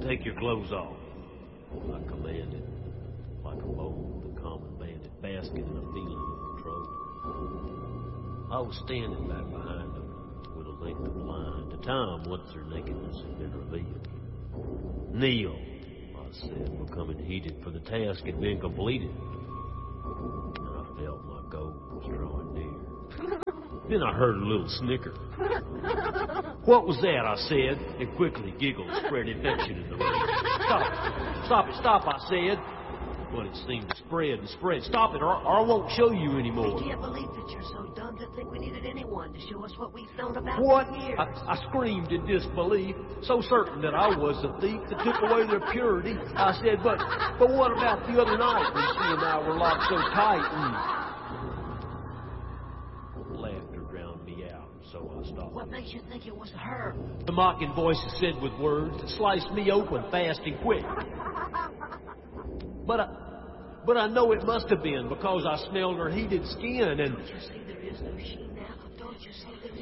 Take your clothes off, I commanded, like a mole with a common bandit basking in a feeling of control. I was standing back behind them with a length of line to time once their nakedness had been revealed. Kneel, I said, becoming heated, for the task had been completed. And I felt my goal was drawing near. Then I heard a little snicker. What was that? I said, and quickly giggles spread infection in the room. Stop, I said. But it seemed to spread and spread. Stop it, or I won't show you anymore. I can't believe that you're so dumb to think we needed anyone to show us what we've known about What? for years. I screamed in disbelief, so certain that I was the thief that took away their purity. I said, but what about the other night when she and I were locked so tight and... Laughter drowned me out, so I stopped. What makes you think it was her? The mocking voices said with words that sliced me open fast and quick. But I know it must have been because I smelled her heated skin and... Don't you see there is no she now? Don't you see there is...